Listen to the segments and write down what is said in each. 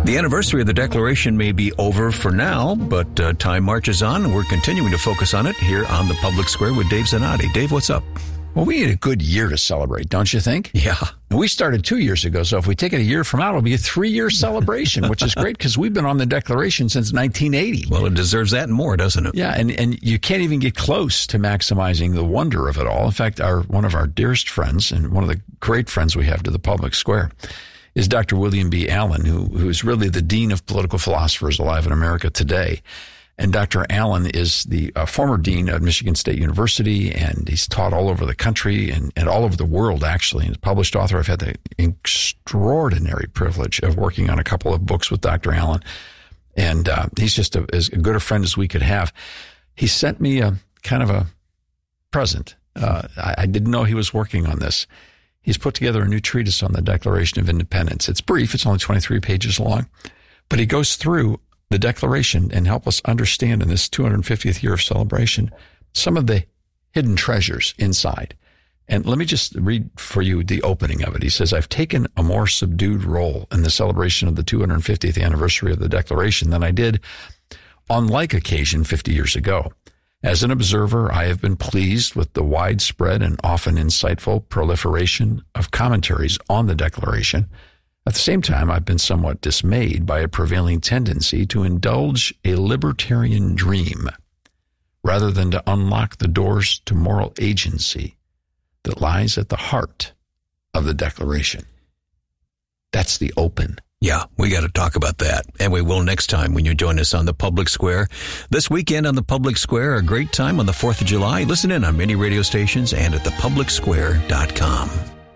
The anniversary of the Declaration may be over for now, but time marches on, and we're continuing to focus on it here on the Public Square with Dave Zanotti. Dave, what's up? Well, we need a good year to celebrate, don't you think? Yeah. And we started 2 years ago, so if we take it a year from now, it'll be a 3-year celebration, which is great because we've been on the Declaration since 1980. Well, it deserves that and more, doesn't it? Yeah, and you can't even get close to maximizing the wonder of it all. In fact, one of our dearest friends and one of the great friends we have to the Public Square is Dr. William B. Allen, who is really the dean of political philosophers alive in America today. And Dr. Allen is the former dean at Michigan State University, and he's taught all over the country and all over the world, actually. He's a published author. I've had the extraordinary privilege of working on a couple of books with Dr. Allen, and he's just as good a friend as we could have. He sent me a kind of a present. I didn't know he was working on this. He's put together a new treatise on the Declaration of Independence. It's brief. It's only 23 pages long, but he goes through the Declaration and help us understand in this 250th year of celebration some of the hidden treasures inside. And let me just read for you the opening of it. He says, I've taken a more subdued role in the celebration of the 250th anniversary of the Declaration than I did on like occasion 50 years ago. As an observer, I have been pleased with the widespread and often insightful proliferation of commentaries on the Declaration. At the same time, I've been somewhat dismayed by a prevailing tendency to indulge a libertarian dream rather than to unlock the doors to moral agency that lies at the heart of the Declaration. That's the open. Yeah, we got to talk about that. And we will next time when you join us on the Public Square. This weekend on the Public Square, a great time on the 4th of July. Listen in on many radio stations and at thepublicsquare.com.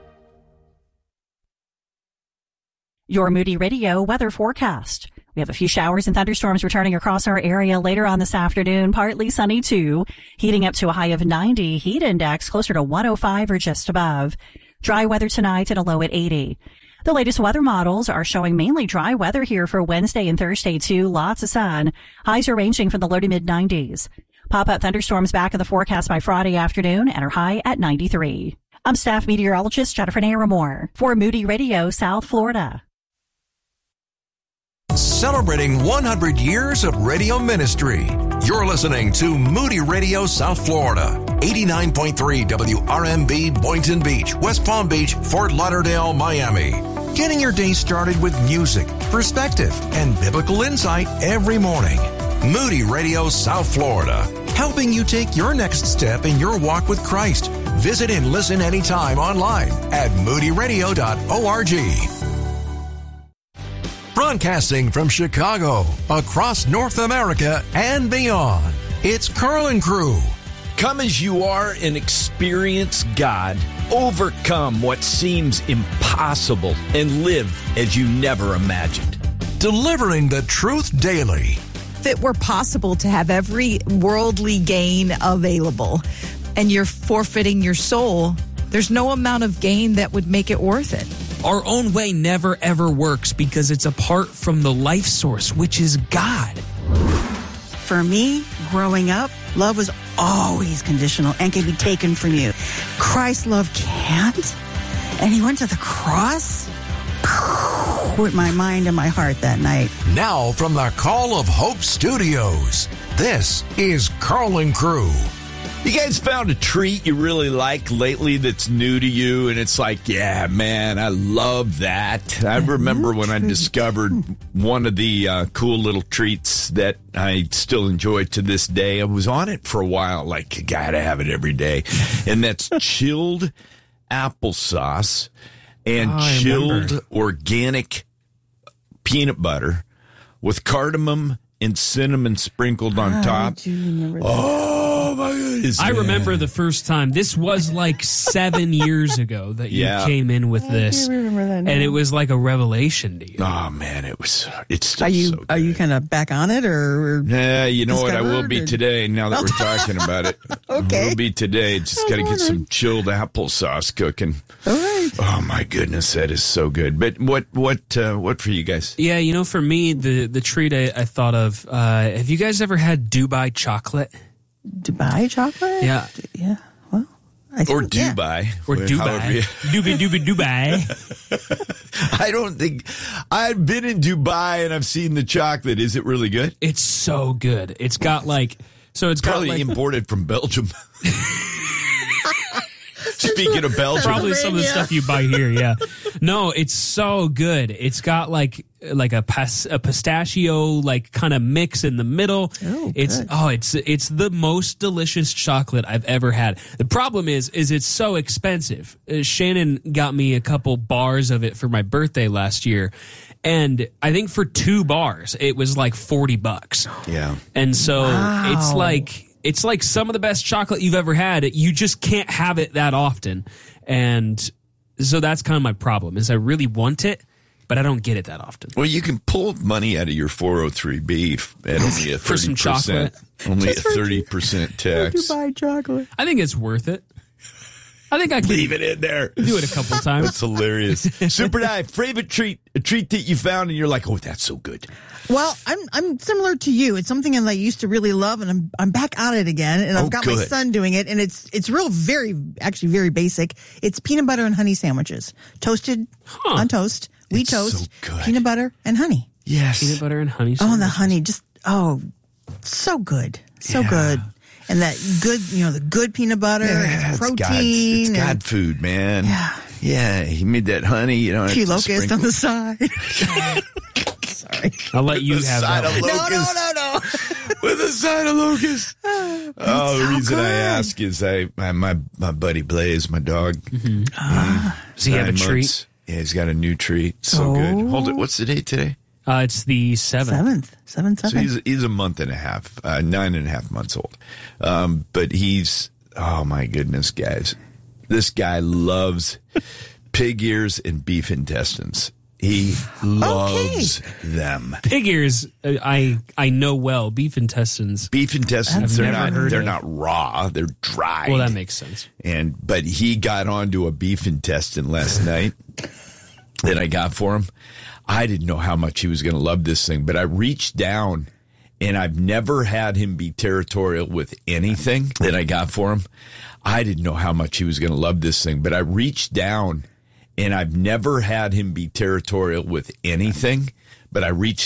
Your Moody Radio weather forecast. We have a few showers and thunderstorms returning across our area later on this afternoon. Partly sunny too, heating up to a high of 90. Heat index closer to 105 or just above. Dry weather tonight and a low at 80. The latest weather models are showing mainly dry weather here for Wednesday and Thursday too. Lots of sun. Highs are ranging from the low to mid 90s. Pop-up thunderstorms back in the forecast by Friday afternoon and are high at 93. I'm staff meteorologist Jennifer Naramore for Moody Radio, South Florida. Celebrating 100 years of radio ministry. You're listening to Moody Radio South Florida, 89.3 WRMB Boynton Beach, West Palm Beach, Fort Lauderdale, Miami. Getting your day started with music, perspective, and biblical insight every morning. Moody Radio South Florida, helping you take your next step in your walk with Christ. Visit and listen anytime online at moodyradio.org. Broadcasting from Chicago, across North America and beyond, it's Carl and Crew. Come as you are and experience God. Overcome what seems impossible and live as you never imagined. Delivering the truth daily. If it were possible to have every worldly gain available and you're forfeiting your soul, there's no amount of gain that would make it worth it. Our own way never, ever works because it's apart from the life source, which is God. For me, growing up, love was always conditional and can be taken from you. Christ's love can't. And he went to the cross with my mind and my heart that night. Now from the Call of Hope Studios, this is Carl and Crew. You guys found a treat you really like lately that's new to you, and it's like, yeah, man, I love that. I remember when I discovered one of the cool little treats that I still enjoy to this day. I was on it for a while, like, you gotta have it every day. And that's chilled applesauce and chilled organic peanut butter with cardamom and cinnamon sprinkled on top. I do remember that. Oh, my goodness. I remember the first time. This was like 7 years ago that you came in with this. I do remember that now. And it was like a revelation to you. Oh, man, it's still Are you so good. are you kind of back on it or? Yeah, you know what? I will discovered, be or- today now that we're talking about it. Okay. I will be today. Just got to get some chilled applesauce cooking. All right. Oh, my goodness, that is so good. But what for you guys? Yeah, you know, for me, the treat I thought of, have you guys ever had Dubai chocolate? Dubai chocolate? Yeah. Yeah. Well, I Or think, yeah. Dubai. Or however Dubai. you- Dubai. I don't think I've been in Dubai and I've seen the chocolate. Is it really good? It's so good. It's got like, so it's Probably got like, imported from Belgium. Speaking of Belgium. probably some of the stuff you buy here. Yeah. No, it's so good. It's got like a pistachio like kind of mix in the middle. Oh, it's the most delicious chocolate I've ever had. The problem is it's so expensive. Shannon got me a couple bars of it for my birthday last year, and I think for 2 bars it was like $40. Yeah. And so it's like some of the best chocolate you've ever had. You just can't have it that often. And so that's kind of my problem is I really want it, but I don't get it that often. Well, you can pull money out of your 403B at only a 30%. For some chocolate. Only a 30% tax. Dubai chocolate. I think it's worth it. I think I can Leave it in there. do it a couple times. That's hilarious. Super Dive, favorite treat, a treat that you found and you're like, oh, that's so good. Well, I'm similar to you. It's something that I used to really love, and I'm back at it again. And I've got my good. son doing it, and it's real, very basic. It's peanut butter and honey sandwiches, toasted on toast, wheat It's toast, so good. peanut butter and honey. Yes. Peanut butter and honey. Oh, and the sandwiches. honey, so good, so good. And that good, the good peanut butter and It's protein. God food, man. Yeah, he made that honey, A few locusts on the side. Sorry. I'll let you The have side that. of one. locust. No. With a side of locust. The so reason I good. ask is my buddy Blaze, my dog. Does he have a 9 treat? months. Yeah, he's got a new treat. So good. Hold it. What's the date today? It's the 7th. 7th. So he's a month and a half, 9.5 months old. But he's, oh my goodness, guys. This guy loves pig ears and beef intestines. He loves them. Pig ears, I know well. Beef intestines. Beef intestines, I've never heard they're of. not raw, they're dry. Well, that makes sense. But he got onto a beef intestine last night that I got for him. I didn't know how much he was going to love this thing, but I reached down, and I've never had him be territorial with anything that I got for him. I didn't know how much he was going to love this thing, but I reached down, and I've never had him be territorial with anything, but I reached